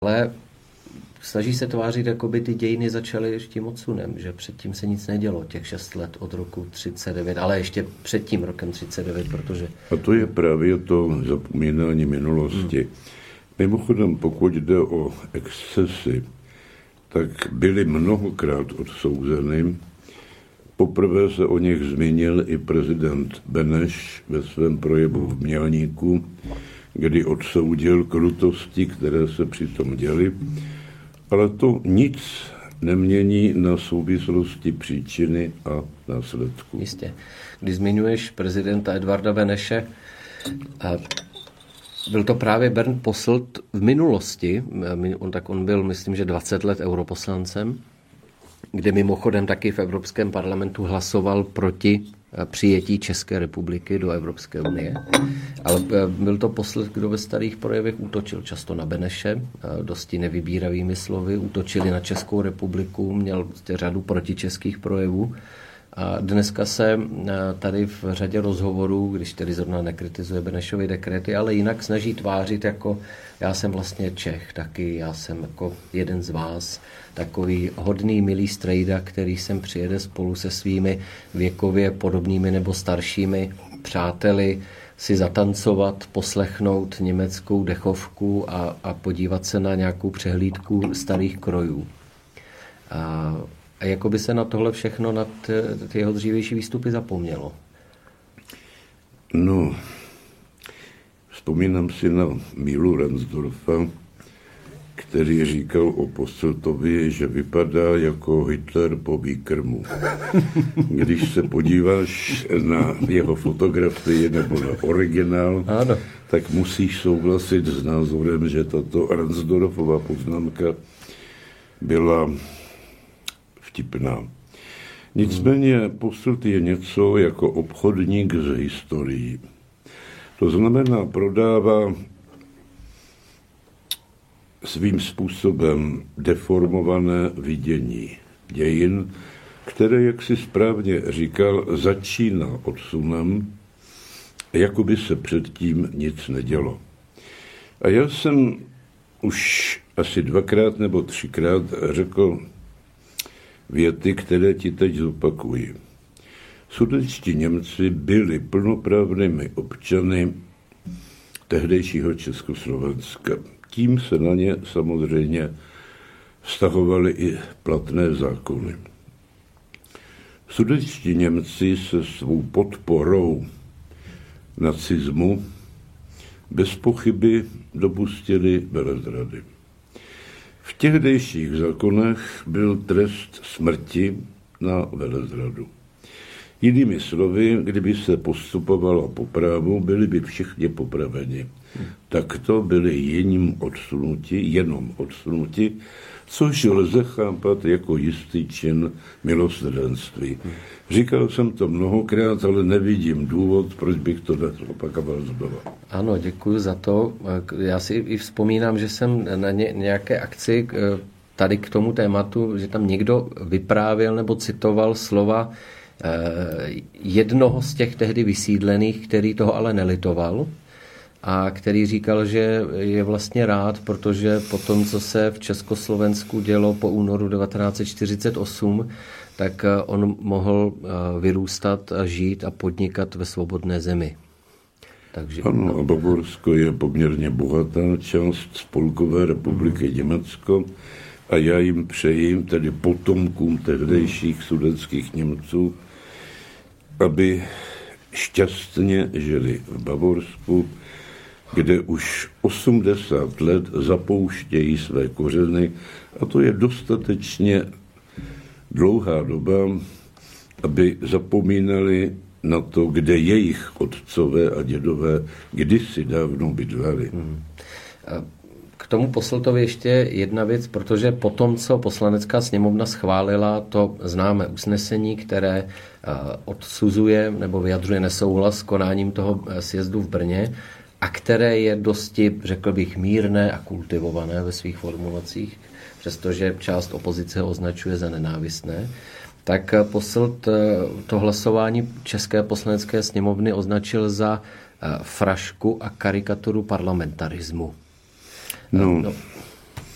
Ale snaží se tvářit, jako by ty dějiny začaly tím odsunem, že předtím se nic nedělo, těch 6 let od roku 39, ale ještě před tím rokem 39, protože... A to je právě to zapomínání minulosti. Mimochodem, pokud jde o excesy, tak byly mnohokrát odsouzeny. Poprvé se o nich zmínil i prezident Beneš ve svém projevu v Mělníku, kdy odsoudil krutosti, které se přitom děly, ale to nic nemění na souvislosti příčiny a následku. Jistě. Když zmiňuješ prezidenta Edvarda Beneše, byl to právě Bernd Posselt v minulosti, on byl, myslím, že 20 let europoslancem, kde mimochodem taky v Evropském parlamentu hlasoval proti přijetí České republiky do Evropské unie. Ale byl to Posselt, kdo ve starých projevech útočil často na Beneše, dosti nevybíravými slovy, útočili na Českou republiku, měl řadu protičeských projevů. A dneska se tady v řadě rozhovorů, když tedy zrovna nekritizuje Benešovy dekrety, ale jinak snaží tvářit jako já jsem vlastně Čech, taky já jsem jako jeden z vás, takový hodný, milý strejda, který sem přijede spolu se svými věkově podobnými nebo staršími přáteli si zatancovat, poslechnout německou dechovku a podívat se na nějakou přehlídku starých krojů. A jako by se na tohle všechno, na ty jeho dřívější výstupy zapomnělo. No, vzpomínám si na Mílu Ransdorfa, který říkal o Posseltovi, že vypadá jako Hitler po výkrmu. Když se podíváš na jeho fotografii nebo na originál, ano, tak musíš souhlasit s názorem, že tato Ransdorfova poznámka byla vtipná. Nicméně Posselt je něco jako obchodník s historií. To znamená, prodává svým způsobem deformované vidění dějin, které, jak si správně říkal, začíná odsunem, jako by se předtím nic nedělo. A já jsem už asi 2krát nebo 3krát řekl věty, které ti teď zopakuji. Sudetští Němci byli plnoprávnými občany tehdejšího Československa. Tím se na ně samozřejmě vztahovaly i platné zákony. Sudetští Němci se svou podporou nacismu bez pochyby dopustili velezrady. V tehdejších zákonech byl trest smrti na velezradu. Jinými slovy, kdyby se postupovalo po právu, byli by všichni popraveni. Takto byli jenom odsunuti, což lze chápat jako jistý čin milosrdenství. Říkal jsem to mnohokrát, ale nevidím důvod, proč bych to opakoval znovu. Ano, děkuji za to. Já si i vzpomínám, že jsem na nějaké akci tady k tomu tématu, že tam někdo vyprávěl nebo citoval slova jednoho z těch tehdy vysídlených, který toho ale nelitoval a který říkal, že je vlastně rád, protože po tom, co se v Československu dělo po únoru 1948, tak on mohl vyrůstat a žít a podnikat ve svobodné zemi. Takže, ano, a Bavorsko je poměrně bohatá část Spolkové republiky Německo a já jim přeji, tedy potomkům tehdejších sudetských Němců, aby šťastně žili v Bavorsku, kde už 80 let zapouštějí své kořeny a to je dostatečně dlouhá doba, aby zapomínali na to, kde jejich otcové a dědové kdysi dávno bydleli. K tomu Posseltovi ještě jedna věc, protože potom, co Poslanecká sněmovna schválila to známé usnesení, které odsuzuje nebo vyjadřuje nesouhlas s konáním toho sjezdu v Brně a které je dosti, řekl bych, mírné a kultivované ve svých formulacích, přestože část opozice ho označuje za nenávistné, tak Posselt to hlasování České poslanecké sněmovny označil za frašku a karikaturu parlamentarismu. No,